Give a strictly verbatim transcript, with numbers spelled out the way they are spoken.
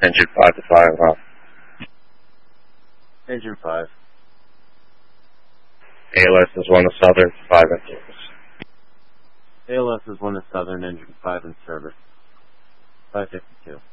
Engine five to five off. Engine five. A L S is one to Southern, five in service. A L S is one to Southern, engine five in service. five fifty-two.